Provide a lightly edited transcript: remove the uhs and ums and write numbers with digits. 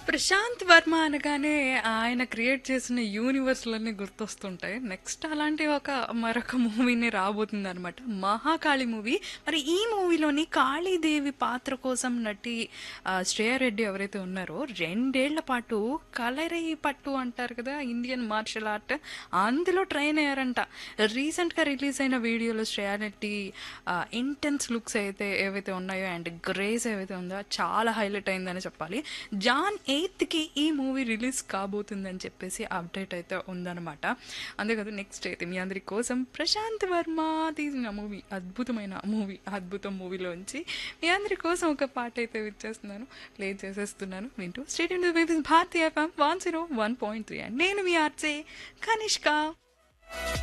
ప్రశాంత్ వర్మ అనగానే ఆయన క్రియేట్ చేసిన యూనివర్స్‌లన్నీ గుర్తొస్తుంటాయి. నెక్స్ట్ అలాంటి మరొక మూవీనే రాబోతుందనమాట. 'మహాకాళి' మూవీ. మరి ఈ మూవీలోని కాళీదేవి పాత్ర కోసం నటి శ్రేయ రెడ్డి ఎవరైతే ఉన్నారో 2 ఏళ్ల పాటు కలరి పట్టు అంటారు కదా! ఇండియన్ మార్షల్ ఆర్ట్ అందులో ట్రైన్ అయ్యారంట. రీసెంట్‌గా రిలీజ్ అయిన వీడియోలో శ్రేయ రెడ్డి ఇంటెన్స్ లుక్స్ ఏవైతే ఉన్నాయో అండ్ గ్రేస్ ఏవైతే ఉందో చాలా హైలైట్ అయిందని చెప్పాలి. జాన్ 8కి ఈ మూవీ రిలీజ్ కాబోతుందని చెప్పేసి అప్డేట్ అయితే ఉందన్నమాట. అంతే కదా, నెక్స్ట్ అయితే మీ అందరి కోసం ప్రశాంత్ వర్మ తీసిన మూవీ, అద్భుతమైన మూవీ, అద్భుతం మూవీలోంచి మీ అందరి కోసం ఒక పాట అయితే విచ్చేస్తున్నాను, ప్లే చేసేస్తున్నాను. వింటూ స్టేట్ భారతీయ FM 101.3 అండ్ నేను మీ ఆర్జే కనిష్క.